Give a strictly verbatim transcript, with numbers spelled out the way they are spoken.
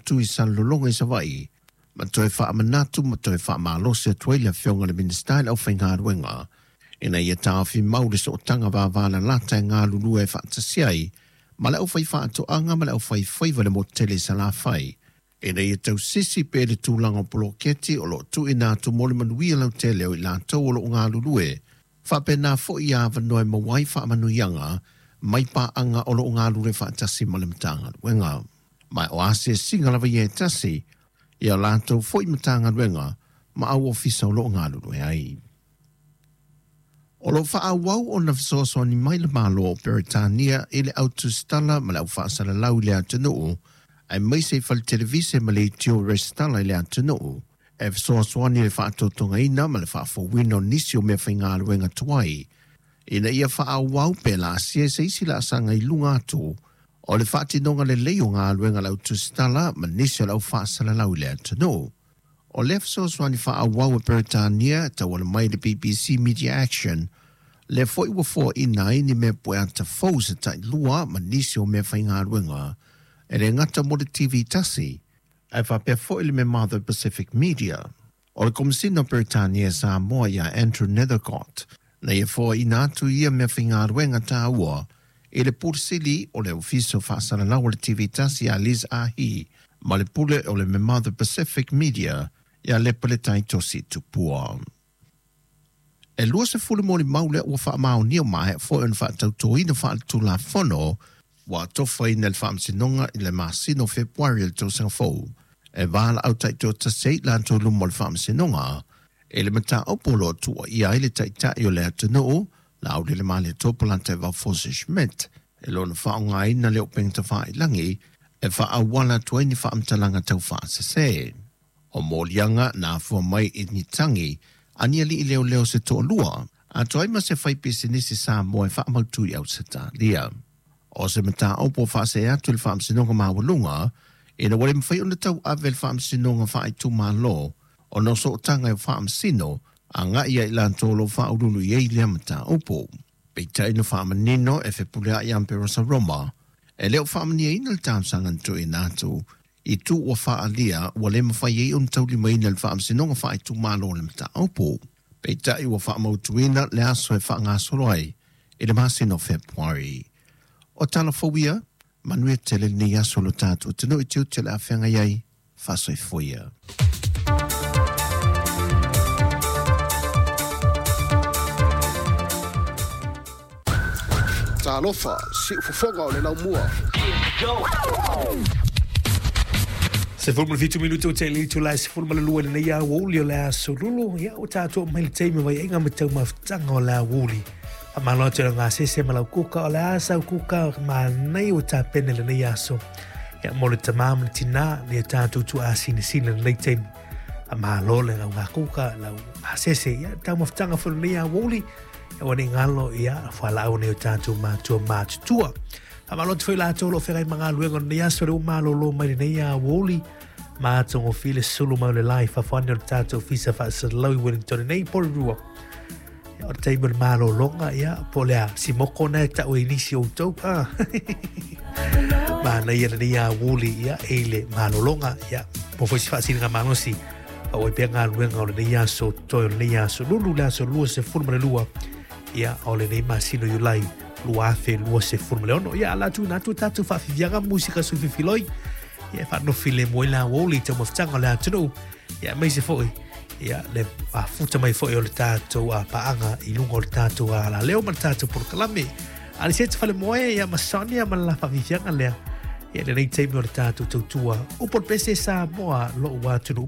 manatu i salolonga i savai. Ma toi wha manatu ma toi wha malose tuai le whionga le minister au whainga ruenga. Ina ia tāwhi maure so tanga wāwāla lata ngā lulu e whaatasiai. Ma le au whai whaatoanga ma le au whai whaiva le motele sa la whai. Ina ia tau sisi pere tūlanga poloketi o lo tu ina tu mole manuia lau tele o i la tau o lo ngā lulu e. Whape nā fo i awa noe ma wai wha manuyanga mai pa anga o lo ngā lulu e whaatasi ma le matanga ruenga. Mai o ase singa lawa i e tasi. Ia lātou fwoi matanga ruenga, ma au ofisa o lo ngā lulu e ai. O lo wha awau o na fisoso ni mai le malo o Peritania i le autostala ma le au whaasala lau le atunuu, ai mai se fal televise ma le tio restala i le atunuu, e fisoso ni le whaatotonga ina ma le whaafowino nisi o mea whainga ruenga tuai, ina ia wha awau pe la asia se isi la asanga i lunga atu, o le whaatinonga le leo ngā ruenga lau tustala ma nisi o lau whaasala lau le atunuu. O le fisoso ni wha awau o Peritania ta wala mai le B B C Media Action, le foi wa fo ina ni me puanta fausa ta lua ma nisi o me whainga ruenga, e le ngata mo le T V tasi, e wha pe fo ili me Mother Pacific Media. O le komisina Peritania sa moa ia Andrew Nethercott, na ia fo ina atu ia me whainga ruenga ta ua, e le pursili o le ofiso whaasana lau le T V tasi a Liz Ahi, ma le pule o le me Mother Pacific Media, ia le pale tai tosi tupua. E lua se fule mori maule ua wha mao nia mai fo en wha tautoi na wha tu la fono wa tofa i nel wha amsinonga i le masino februari le tausanga fau. E wala au tai to ta sei lan to lumo le wha amsinonga e le mata opolo tua i aile tai tai o le atunoo la au le le male topolante wa Fose Schmidt e lo na wha onga ina leo pengta wha i langi e wha awala tuai ni wha amtalanga tau wha se se. O molianga na fua mai i ni tangi ania li i leo leo se to lua, a toi ma se whai pisinisi sa moe wha amautui au se ta lia. O se mata opo wha se atu le wha amsinonga mawalunga, e na wale mwhai ona tau avel wha amsinonga wha ai tu ma lo, o no so tanga e wha amsino, a nga ia i lan tolo wha urulu i ei lea mata opo. Peita ino wha amanino e whepulea i Amperosa Roma, e leo wha amania ina le tamsangan tu i natu, i tu o wha alia wa le mawhai e un tau li maina le wha amsinonga wha ai tu malo le mata opo. Peita i wa wha amautuina le aso e wha ngā soloai i le masino Februari. O talafobia, manue tele ni aso lo tātu tino i tiu tele a whenga iai, whasoi foia. Talofa, si ufufonga o le lau mua. Se forma fitu minuto te li tu lai se forma lua le ia woli o la solulu ia o tato mai te me vai enga metau mafutanga o la woli. A malo te nga se se malo kuka o la sa kuka ma nei o ta pene le ia so. Ia mo le tamam tina le tato tu asini sina le te. A malo le nga kuka la se se ia ta mafutanga fo le ia woli. Ia wani ngalo ia fa la o ne tato ma tu ma tua. A malo te foi la tolo ferai manga luengo ni aso le umalo lo mai nei a woli. Ma tongo file sulu mau le lai fa fani o tato fisa fa sa lau Wellington nei por rua. O teimu le malo longa ia po lea si moko na ta o inisi o tau ah. Ma nei ana ni a woli ia eile malo longa ia po foi si fa sini nga malo si. Pa oi pia ngā luenga o le nei aso toi o le nei aso lulu le aso lua se furma le lua. Ia o le nei masino yu lai. Lua fe lua se Formula ono ia la tu na tu tatu fa fianga musika su filoi ia fa no file moila woli te mo ftanga la tu ia mai se foi ia le a futa mai foi o le tatu a paanga i lungo le tatu a la leo mal tatu por kalame ali se te fale moe ia masonia mal la fa fianga le ia le nei te mo le tatu tu tua o por pese sa moa lo wa tu